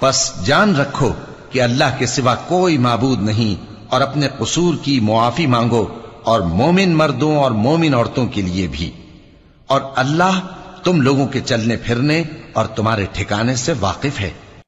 बस जान रखो कि अल्लाह के सिवा कोई माबूद नहीं और अपने कसूर की मुआफी मांगो, और मोमिन मर्दों और मोमिन औरतों के लिए भी। और अल्लाह तुम लोगों के चलने फिरने और तुम्हारे ठिकाने से वाकिफ है।